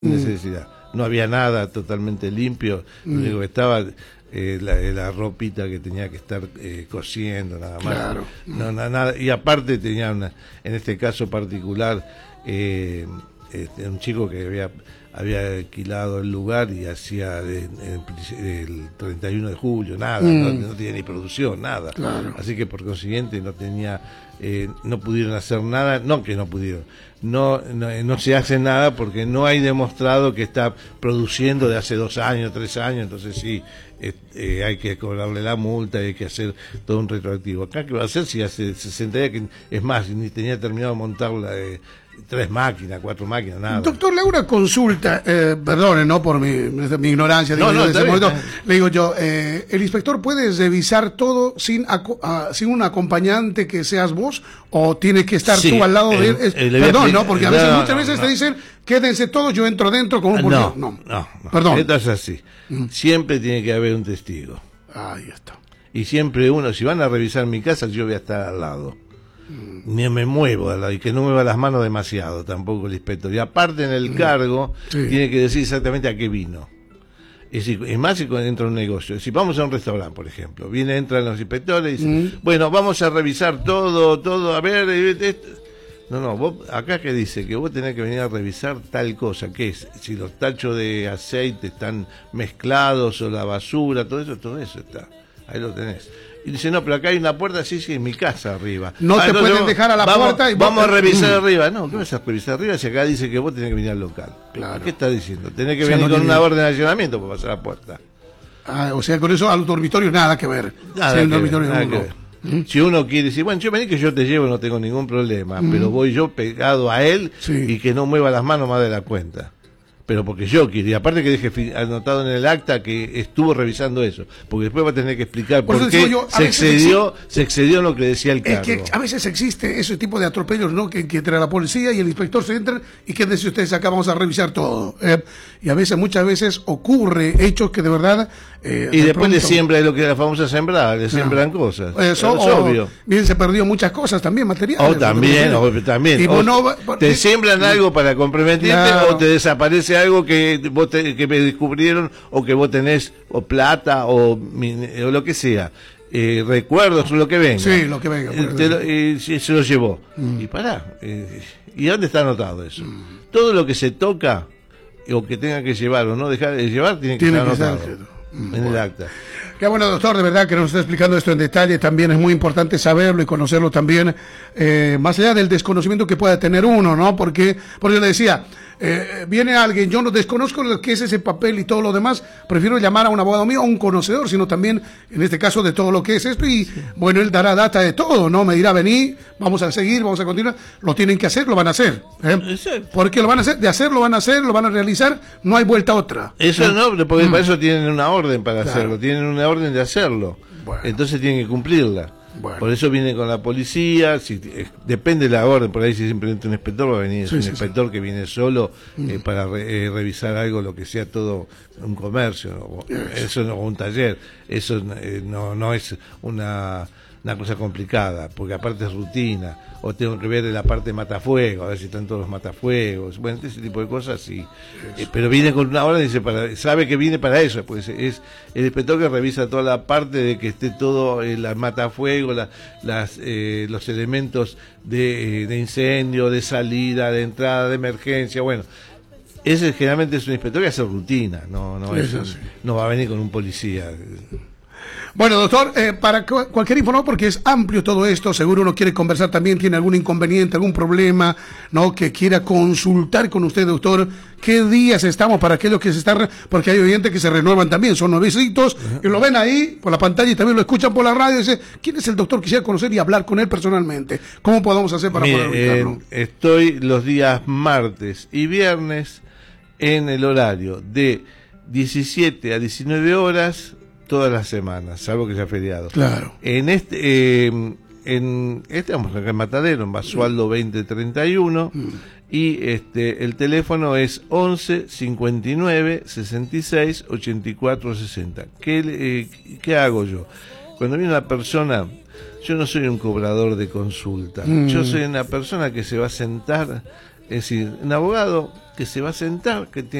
necesidad. No había nada totalmente limpio, lo único que estaba la ropita que tenía que estar cosiendo, nada más. Claro. No, nada. Y aparte tenía en este caso particular, un chico que había alquilado el lugar y hacía el 31 de julio, nada, no tenía ni producción, nada. Claro. Así que por consiguiente no tenía, no pudieron hacer nada, no se hace nada porque no hay demostrado que está produciendo de hace 2 años, 3 años, entonces sí, hay que cobrarle la multa, hay que hacer todo un retroactivo. Acá, ¿qué va a hacer si hace 60 días que, es más, ni tenía terminado de montar 3 máquinas, 4 máquinas, nada? Doctor, le hago una consulta, perdone, ¿no? Por mi ignorancia. Digo, No, en ese momento, bien. le digo yo, ¿el inspector puede revisar todo sin un acompañante que seas vos? ¿O tienes que estar tú al lado de él? Perdón, ¿no? Porque muchas veces te dicen, quédense todos, yo entro dentro con un policía. No. Perdón. Esto es así. Siempre tiene que haber un testigo. Ahí está. Y siempre si van a revisar mi casa, yo voy a estar al lado. Ni me muevo al lado, y que no mueva las manos demasiado tampoco el inspector. Y aparte en el cargo, tiene que decir exactamente a qué vino. Es más si entra a un negocio. Si vamos a un restaurante, por ejemplo, entran los inspectores y dicen, bueno, vamos a revisar todo, a ver, No, vos, acá que dice que vos tenés que venir a revisar tal cosa, que es, si los tachos de aceite están mezclados o la basura, todo eso está, ahí lo tenés. Y dice, no, pero acá hay una puerta, sí, en mi casa arriba. No te pueden dejar a la puerta y vamos a revisar arriba. No, ¿qué vas a revisar arriba si acá dice que vos tenés que venir al local? Claro. ¿Qué está diciendo? Tenés que venir con una orden de allanamiento para pasar a la puerta. O sea, con eso al dormitorio nada que ver. Nada que ver. Si uno quiere decir, bueno, yo vení que yo te llevo, no tengo ningún problema, pero voy yo pegado a él y que no mueva las manos más de la cuenta. Pero porque yo quiero, y aparte que deje anotado en el acta que estuvo revisando eso, porque después va a tener que explicar por qué se excedió en lo que decía el cargo. Es que a veces existe ese tipo de atropellos, ¿no? Que entra la policía y el inspector se entra y ¿qué dicen ustedes acá? Vamos a revisar todo. Y a veces, muchas veces ocurre hechos que de verdad... y después le siembra lo que es la famosa sembrada, le siembran cosas. Eso es obvio. Bien, se perdió muchas cosas también, materiales. También. Te siembran algo para comprometerte o te desaparece algo que me descubrieron o que vos tenés o plata o lo que sea, recuerdos o lo que venga. Sí, lo que venga. Se lo llevó. Y pará, ¿y dónde está anotado eso? Todo lo que se toca o que tenga que llevar o no dejar de llevar tiene que estar anotado en el acta. Qué bueno, doctor, de verdad que nos está explicando esto en detalle. También es muy importante saberlo y conocerlo también, más allá del desconocimiento que pueda tener uno, ¿no? Porque yo le decía, viene alguien, yo no desconozco lo que es ese papel y todo lo demás, prefiero llamar a un abogado mío, a un conocedor, sino también, en este caso, de todo lo que es esto. Y bueno, él dará data de todo, ¿no? Me dirá, vení, vamos a seguir, vamos a continuar. Lo tienen que hacer, lo van a hacer. Porque lo van a hacer, de hacerlo van a hacer, lo van a realizar, no hay vuelta a otra. Eso no, porque para eso tienen una orden para hacerlo, tienen una orden de hacerlo. Bueno. Entonces tienen que cumplirla. Bueno. Por eso viene con la policía, depende de la orden, por ahí si simplemente un inspector va a venir, es un inspector que viene solo para revisar algo, lo que sea todo un comercio, o un taller, eso no es una cosa complicada, porque aparte es rutina, o tengo que ver la parte de matafuego, a ver si están todos los matafuegos, bueno, ese tipo de cosas, sí. Pero viene con una orden y dice, sabe que viene para eso, pues es el inspector que revisa toda la parte de que esté todo el matafuego, los elementos de incendio, de salida, de entrada, de emergencia, bueno. Ese generalmente es un inspector que hace rutina, no va a venir con un policía. Bueno, doctor, para cualquier información, porque es amplio todo esto, seguro uno quiere conversar también, tiene algún inconveniente, algún problema, ¿no? Que quiera consultar con usted, doctor, qué días estamos para aquellos que se están, porque hay oyentes que se renuevan también, son nuevecitos, y lo ven ahí por la pantalla y también lo escuchan por la radio y dicen, ¿quién es el doctor? Quisiera conocer y hablar con él personalmente. ¿Cómo podemos hacer para poder ubicarlo? Estoy los días martes y viernes en el horario de 17 a 19 horas, todas las semanas, salvo que sea feriado. Claro. Vamos acá en Matadero, en Basualdo 2031, y el teléfono es 11 59 66 84 60. ¿Qué hago yo? Cuando viene una persona, yo no soy un cobrador de consulta, yo soy una persona que se va a sentar, es decir, un abogado que se va a sentar, que